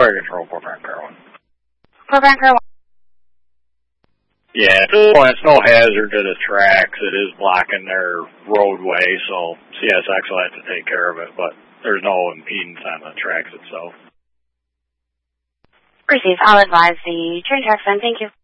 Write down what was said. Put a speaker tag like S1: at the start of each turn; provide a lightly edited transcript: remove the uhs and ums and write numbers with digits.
S1: Fire control, Fort Brant Car 1.
S2: Fort Brant Car 1.
S1: Yeah, at this point, it's no hazard to the tracks. It is blocking their roadway, so CSX will have to take care of it, but there's no impedance on the tracks itself.
S2: Receive. I'll advise the train tracks then. Thank you.